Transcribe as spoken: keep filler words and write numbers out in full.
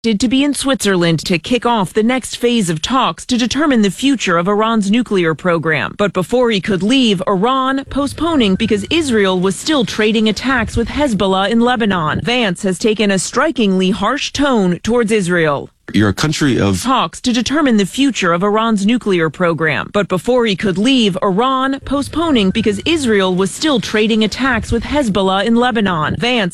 to be in Switzerland to kick off the next phase of talks to determine the future of Iran's nuclear program. But before he could leave, Iran postponing because Israel was still trading attacks with Hezbollah in Lebanon. Vance has taken a strikingly harsh tone towards Israel. You're a country of talks to determine the future of Iran's nuclear program. But before he could leave, Iran postponing because Israel was still trading attacks with Hezbollah in Lebanon. Vance